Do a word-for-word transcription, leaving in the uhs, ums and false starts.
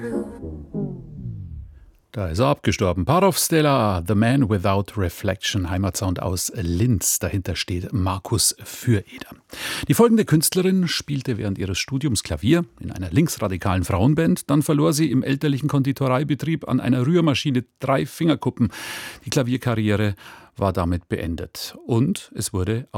Da ist er abgestorben. Part of Stella, The Man Without Reflection, Heimatsound aus Linz. Dahinter steht Markus Füreder. Die folgende Künstlerin spielte während ihres Studiums Klavier in einer linksradikalen Frauenband. Dann verlor sie im elterlichen Konditoreibetrieb an einer Rührmaschine drei Fingerkuppen. Die Klavierkarriere war damit beendet. Und es wurde